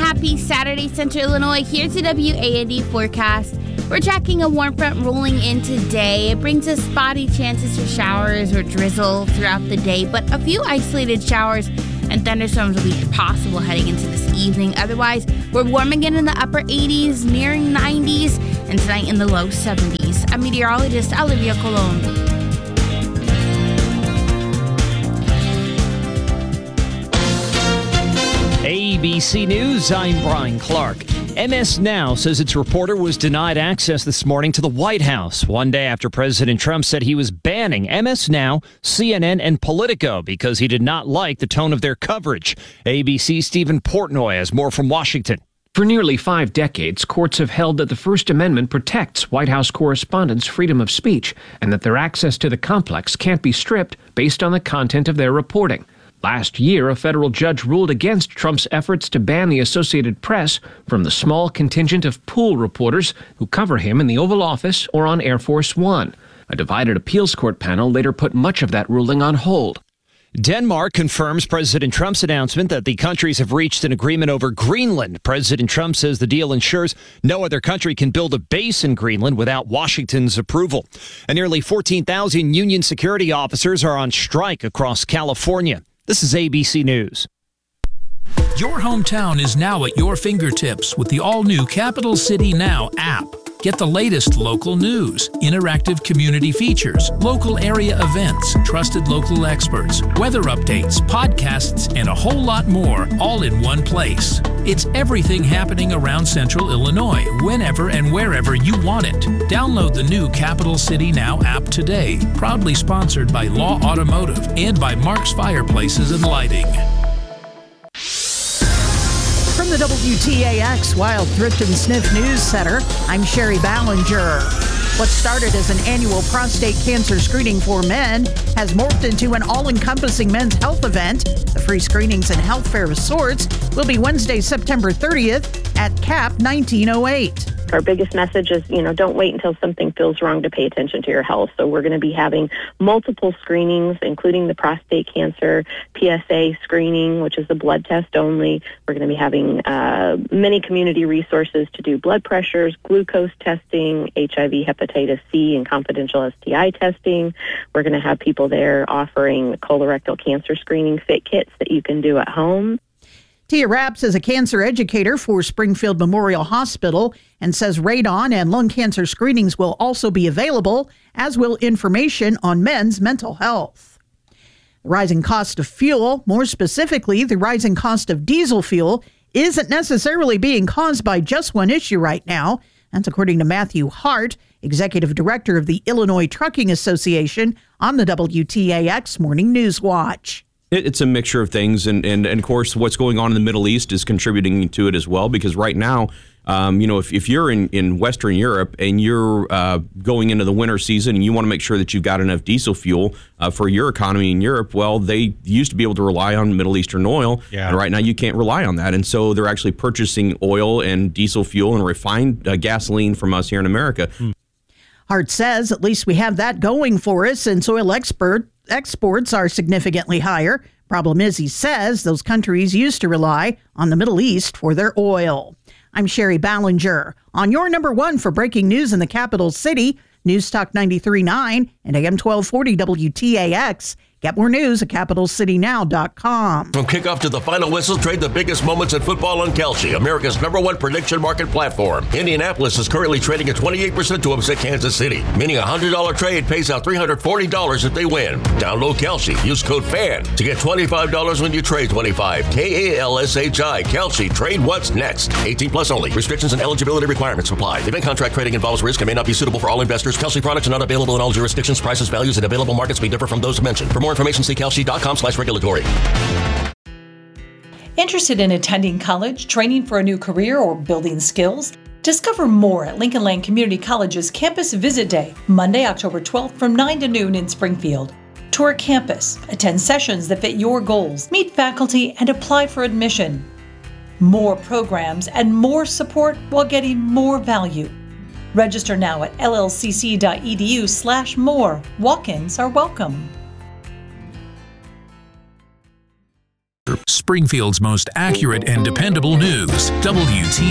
Happy Saturday, Central Illinois. Here's the WAND forecast. We're tracking a warm front rolling in today. It brings us spotty chances for showers or drizzle throughout the day, but a few isolated showers and thunderstorms will be possible heading into this evening. Otherwise, we're warm again in the upper 80s, nearing 90s, and tonight in the low 70s. I'm meteorologist Olivia Colon. ABC News, I'm Brian Clark. MS Now says its reporter was denied access this morning to the White House, one day after President Trump said he was banning MS Now, CNN, and Politico because he did not like the tone of their coverage. ABC's Stephen Portnoy has more from Washington. For nearly 5 decades, courts have held that the First Amendment protects White House correspondents' freedom of speech and that their access to the complex can't be stripped based on the content of their reporting. Last year, a federal judge ruled against Trump's efforts to ban the Associated Press from the small contingent of pool reporters who cover him in the Oval Office or on Air Force One. A divided appeals court panel later put much of that ruling on hold. Denmark confirms President Trump's announcement that the countries have reached an agreement over Greenland. President Trump says the deal ensures no other country can build a base in Greenland without Washington's approval. And nearly 14,000 Union security officers are on strike across California. This is ABC News. Your hometown is now at your fingertips with the all-new Capital City Now app. Get the latest local news, interactive community features, local area events, trusted local experts, weather updates, podcasts, and a whole lot more, all in one place. It's everything happening around Central Illinois, whenever and wherever you want it. Download the new Capital City Now app today. Proudly sponsored by Law Automotive and by Mark's Fireplaces and Lighting. From the WTAX Wild Thrift and Sniff News Center, I'm Sherry Ballinger. What started as an annual prostate cancer screening for men has morphed into an all-encompassing men's health event. The free screenings and health fair of sorts will be Wednesday, September 30th at CAP 1908. Our biggest message is, don't wait until something feels wrong to pay attention to your health. So we're going to be having multiple screenings, including the prostate cancer PSA screening, which is the blood test only. We're going to be having many community resources to do blood pressures, glucose testing, HIV, hepatitis C, and confidential STI testing. We're going to have people there offering colorectal cancer screening fit kits that you can do at home. Tia Rapps is a cancer educator for Springfield Memorial Hospital and says radon and lung cancer screenings will also be available, as will information on men's mental health. The rising cost of fuel, more specifically the rising cost of diesel fuel, isn't necessarily being caused by just one issue right now. That's according to Matthew Hart, Executive Director of the Illinois Trucking Association, on the WTAX Morning News Watch. It's a mixture of things, and of course, what's going on in the Middle East is contributing to it as well, because right now, if you're in Western Europe and you're going into the winter season and you want to make sure that you've got enough diesel fuel for your economy in Europe, well, they used to be able to rely on Middle Eastern oil, and right now you can't rely on that. And so they're actually purchasing oil and diesel fuel and refined gasoline from us here in America. Hart says at least we have that going for us since oil exports are significantly higher. Problem is, he says, those countries used to rely on the Middle East for their oil. I'm Sherry Ballinger on your number one for breaking news in the capital city, News Talk 93.9 and AM 1240 WTAX. Get more news at CapitalCityNow.com. From kickoff to the final whistle, trade the biggest moments in football on Kalshi, America's #1 prediction market platform. Indianapolis is currently trading at 28% to upset Kansas City, meaning a $100 trade pays out $340 if they win. Download Kalshi. Use code FAN to get $25 when you trade 25. KALSHI. Kalshi. Trade what's next. 18 plus only. Restrictions and eligibility requirements apply. Event contract trading involves risk and may not be suitable for all investors. Kalshi products are not available in all jurisdictions. Prices, values, and available markets may differ from those mentioned. For more information, see kalshi.com/regulatory. Interested in attending college, training for a new career, or building skills? Discover more at Lincoln Land Community College's Campus Visit Day, Monday, October 12th from 9 to noon in Springfield. Tour campus, attend sessions that fit your goals, meet faculty, and apply for admission. More programs and more support while getting more value. Register now at llcc.edu/more. Walk-ins are welcome. Springfield's most accurate and dependable news. WT